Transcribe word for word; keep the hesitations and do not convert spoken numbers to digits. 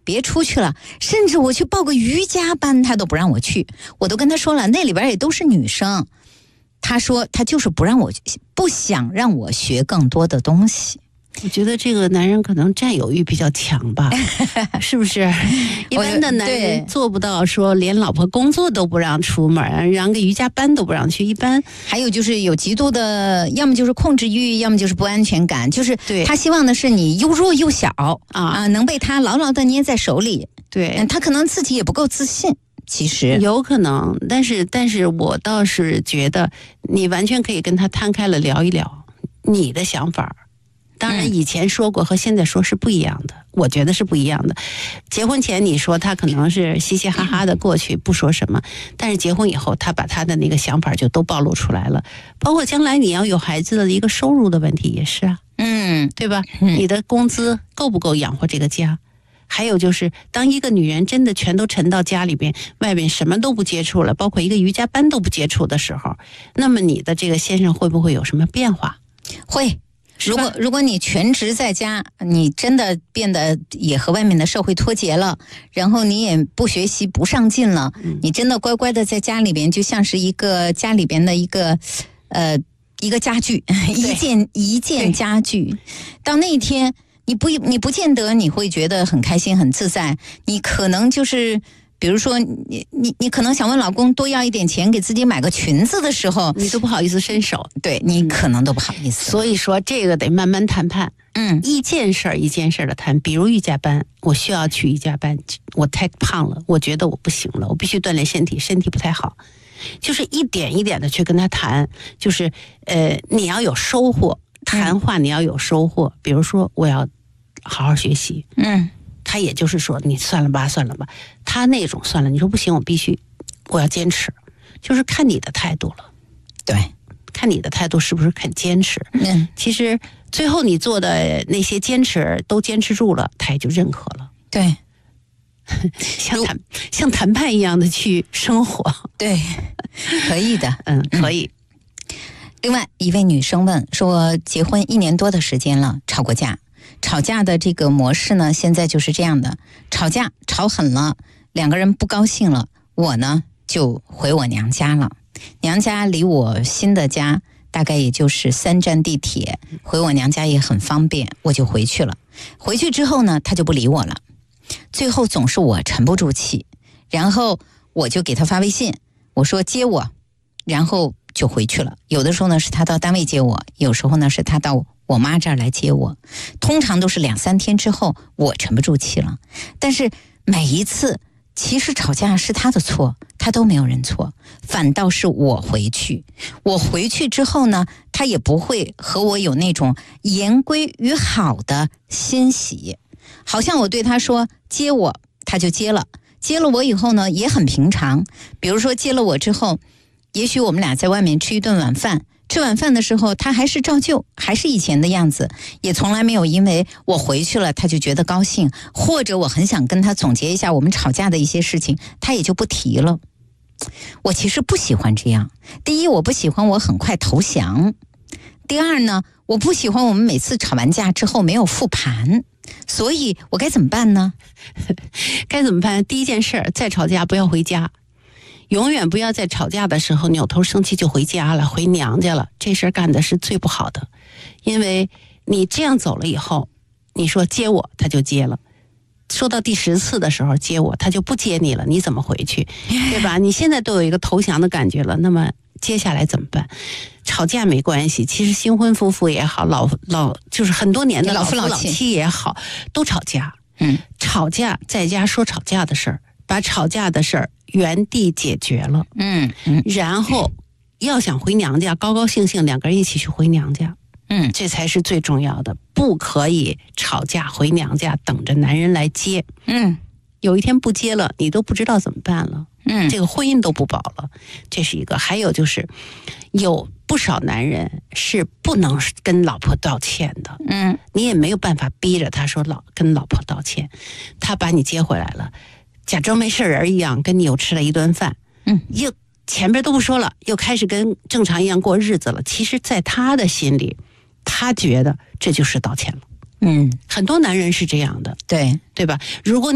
别出去了，甚至我去报个瑜伽班他都不让我去，我都跟他说了，那里边也都是女生，他说他就是不让我，不想让我学更多的东西。 我觉得这个男人可能占有欲比较强吧，是不是？一般的男人做不到说连老婆工作都不让出门，让个瑜伽班都不让去。一般还有就是有极度的，要么就是控制欲，要么就是不安全感，就是他希望的是你又弱又小啊、呃，能被他牢牢的捏在手里。 对、 嗯，他可能自己也不够自信。其实有可能，但是但是我倒是觉得你完全可以跟他摊开了聊一聊你的想法。当然以前说过和现在说是不一样的、嗯、我觉得是不一样的。结婚前你说他可能是嘻嘻哈哈的过去不说什么，但是结婚以后他把他的那个想法就都暴露出来了，包括将来你要有孩子的一个收入的问题也是啊， 嗯， 对吧？你的工资够不够养活这个家？还有就是当一个女人真的全都沉到家里边，外边什么都不接触了，包括一个瑜伽班都不接触的时候，那么你的这个先生会不会有什么变化？ 会。如果如果你全职在家，你真的变得也和外面的社会脱节了，然后你也不学习不上进了，嗯、你真的乖乖的在家里边，就像是一个家里边的一个呃一个家具，一件一件家具。到那一天，你不你不见得你会觉得很开心很自在，你可能就是。比如说你你你可能想问老公多要一点钱给自己买个裙子的时候， 你都不好意思伸手， 对，你可能都不好意思、 嗯、所以说这个得慢慢谈判。 嗯， 一件事儿一件事儿的谈。比如瑜伽班，我需要去瑜伽班，我太胖了，我觉得我不行了，我必须锻炼身体，身体不太好，就是一点一点的去跟他谈，就是呃你要有收获，谈话你要有收获、嗯、比如说我要好好学习， 嗯， 他也就是说你算了吧算了吧，他那种算了，你说不行我必须我要坚持，就是看你的态度了。 对， 看你的态度是不是肯坚持。 嗯， 其实最后你做的那些坚持都坚持住了，他也就认可了。 对， 像谈像谈判一样的去生活。 对，可以的。 嗯，可以、 嗯、另外一位女生问说，结婚一年多的时间了，吵过架，吵架的这个模式呢，现在就是这样的，吵架吵狠了，两个人不高兴了，我呢就回我娘家了。娘家离我新的家大概也就是三站地铁，回我娘家也很方便，我就回去了。回去之后呢，他就不理我了，最后总是我沉不住气，然后我就给他发微信，我说接我，然后就回去了。有的时候呢是他到单位接我，有时候呢是他到我妈这儿来接我，通常都是两三天之后我沉不住气了。但是每一次其实吵架是他的错，他都没有认错，反倒是我回去。我回去之后呢，他也不会和我有那种言归于好的欣喜，好像我对他说接我，他就接了，接了我以后呢也很平常。比如说接了我之后，也许我们俩在外面吃一顿晚饭，吃晚饭的时候他还是照旧，还是以前的样子，也从来没有因为我回去了他就觉得高兴，或者我很想跟他总结一下我们吵架的一些事情，他也就不提了。我其实不喜欢这样，第一我不喜欢我很快投降，第二呢我不喜欢我们每次吵完架之后没有复盘，所以我该怎么办呢？ 该怎么办？第一件事，再吵架不要回家，永远不要在吵架的时候扭头生气就回家了，回娘家了，这事儿干的是最不好的。因为你这样走了以后，你说接我他就接了，说到第十次的时候接我他就不接你了，你怎么回去，对吧？你现在都有一个投降的感觉了，那么接下来怎么办？吵架没关系，其实新婚夫妇也好，老老就是很多年的老夫老妻也好，都吵架。 嗯， 吵架在家说吵架的事儿，把吵架的事儿原地解决了。 嗯嗯， 然后要想回娘家，高高兴兴两个人一起去回娘家。 嗯， 这才是最重要的，不可以吵架回娘家等着男人来接。 嗯， 有一天不接了，你都不知道怎么办了。 嗯， 这个婚姻都不保了，这是一个。还有就是有不少男人是不能跟老婆道歉的。 嗯， 你也没有办法逼着他说老跟老婆道歉，他把你接回来了，假装没事人一样跟你又吃了一顿饭。 嗯， 又前边都不说了，又开始跟正常一样过日子了。其实在他的心里，他觉得这就是道歉了。 嗯， 很多男人是这样的， 对对吧？如果